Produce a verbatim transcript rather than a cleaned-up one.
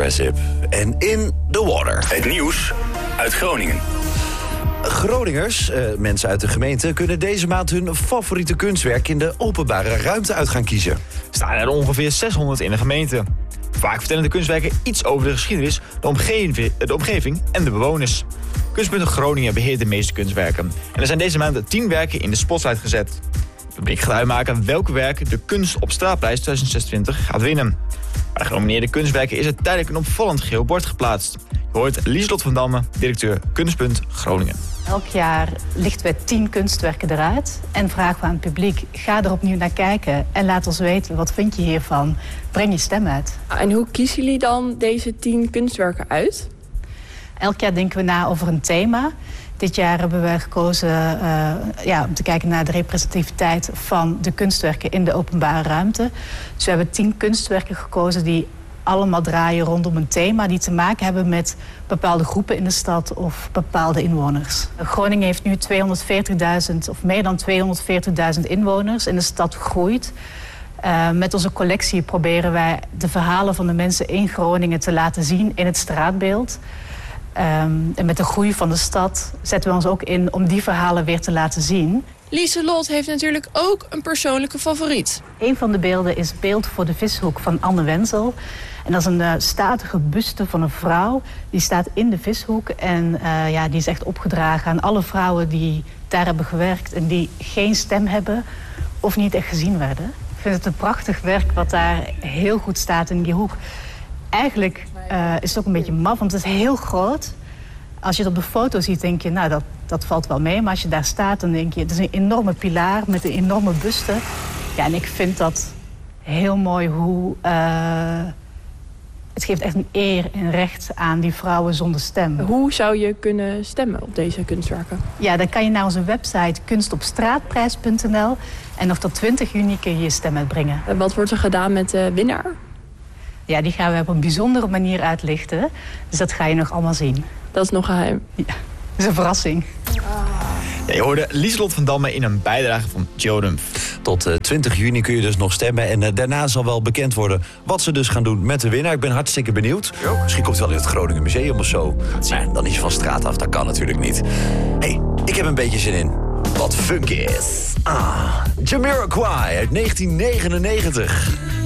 Progressive. En In The Water. Het nieuws uit Groningen. Groningers, uh, mensen uit de gemeente, kunnen deze maand hun favoriete kunstwerk in de openbare ruimte uit gaan kiezen. Er staan er ongeveer zeshonderd in de gemeente. Vaak vertellen de kunstwerken iets over de geschiedenis, de omgeving, de omgeving en de bewoners. Kunstpunt Groningen beheert de meeste kunstwerken. En er zijn deze maand tien werken in de spotlight gezet. De publiek gaat uitmaken welke werk de Kunst op Straatprijs twintig zesentwintig gaat winnen. Bij de genomineerde kunstwerken is er tijdelijk een opvallend geel bord geplaatst. Je hoort Lieselot van Damme, directeur Kunstpunt Groningen. Elk jaar lichten wij tien kunstwerken eruit en vragen we aan het publiek: ga er opnieuw naar kijken en laat ons weten, wat vind je hiervan? Breng je stem uit. En hoe kiezen jullie dan deze tien kunstwerken uit? Elk jaar denken we na over een thema. Dit jaar hebben we gekozen uh, ja, om te kijken naar de representativiteit van de kunstwerken in de openbare ruimte. Dus we hebben tien kunstwerken gekozen die allemaal draaien rondom een thema die te maken hebben met bepaalde groepen in de stad of bepaalde inwoners. Groningen heeft nu tweehonderdveertigduizend of meer dan tweehonderdveertigduizend inwoners en de stad groeit. Uh, met onze collectie proberen wij de verhalen van de mensen in Groningen te laten zien in het straatbeeld. Um, en met de groei van de stad zetten we ons ook in om die verhalen weer te laten zien. Lieselot heeft natuurlijk ook een persoonlijke favoriet. Een van de beelden is Beeld voor de Vishoek van Anne Wenzel. En dat is een uh, statige buste van een vrouw. Die staat in de Vishoek en uh, ja, die is echt opgedragen aan alle vrouwen die daar hebben gewerkt en die geen stem hebben of niet echt gezien werden. Ik vind het een prachtig werk wat daar heel goed staat in die hoek. Eigenlijk uh, is het ook een beetje maf, want het is heel groot. Als je het op de foto ziet, denk je, nou, dat, dat valt wel mee. Maar als je daar staat, dan denk je, het is een enorme pilaar met een enorme buste. Ja, en ik vind dat heel mooi hoe... Uh, het geeft echt een eer en recht aan die vrouwen zonder stem. Hoe zou je kunnen stemmen op deze kunstwerken? Ja, dan kan je naar onze website kunstopstraatprijs punt n l. En nog tot twintig juni kun je je stem uitbrengen. En wat wordt er gedaan met de winnaar? Ja, die gaan we op een bijzondere manier uitlichten. Dus dat ga je nog allemaal zien. Dat is nog geheim. Ja, dat is een verrassing. Ja, je hoorde Lieselot van Damme in een bijdrage van Jodem. Tot uh, twintig juni kun je dus nog stemmen. En uh, daarna zal wel bekend worden wat ze dus gaan doen met de winnaar. Ik ben hartstikke benieuwd. Misschien komt hij wel in het Groningen Museum of zo. Maar dan is hij van straat af, dat kan natuurlijk niet. Hé, hey, ik heb een beetje zin in wat funk is. Ah, Jamiroquai uit negentien negenennegentig.